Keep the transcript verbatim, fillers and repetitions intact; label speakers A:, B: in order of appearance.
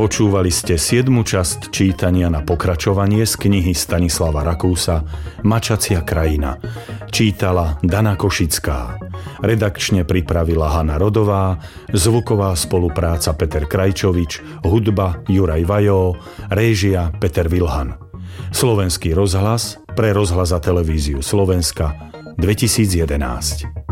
A: Počúvali ste siedmu časť čítania na pokračovanie z knihy Stanislava Rakúsa Mačacia krajina. Čítala Dana Košická. Redakčne pripravila Hana Rodová, zvuková spolupráca Peter Krajčovič, hudba Juraj Vajó, réžia Peter Vilhan. Slovenský rozhlas pre rozhlas a televíziu Slovenska dvetisíc jedenásť.